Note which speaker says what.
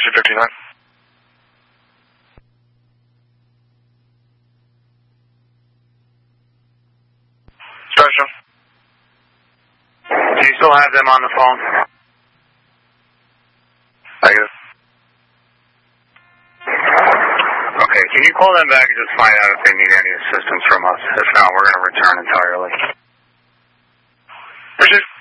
Speaker 1: 259. Special.
Speaker 2: Do you still have them on the phone?
Speaker 1: Negative.
Speaker 2: Okay, can you call them back and just find out if they need any assistance from us? If not, we're going to return entirely.
Speaker 1: Received.